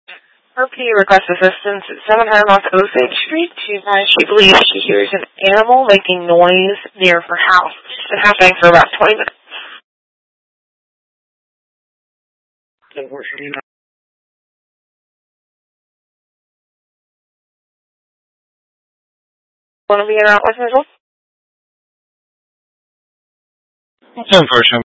RP requests assistance at 700 North Osage Street. She advised she believes she hears an animal making noise near her house. It's been happening for about 20 minutes. Want to be around with me? Unfortunately.